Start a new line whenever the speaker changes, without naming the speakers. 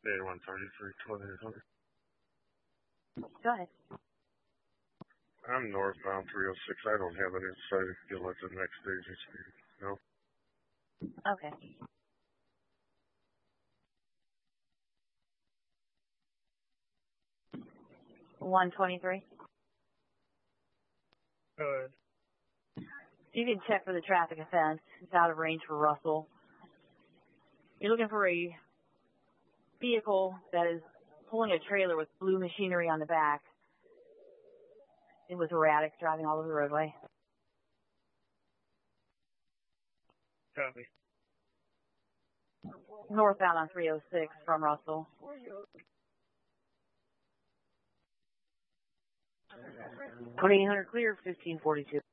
A133, 2800.
Go ahead.
I'm northbound 306. I don't have it inside. You'll let the next station speed. No?
Okay. $123.
Good.
You can check for the traffic offense. It's out of range for Russell. You're looking for a vehicle that is pulling a trailer with blue machinery on the back. It was erratic, driving all over the roadway.
Copy.
Northbound on 306 from Russell.
2800 clear, 1542.